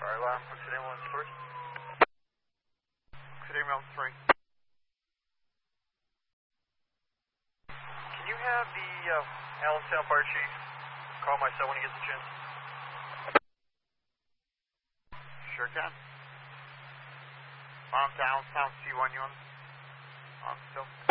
Fire alarm, exit ambulance 3. Exit ambulance 3. Can you have the Allenstown Fire Chief call my cell when he gets a chance? Sure can. On to Allenstown C1, you on still?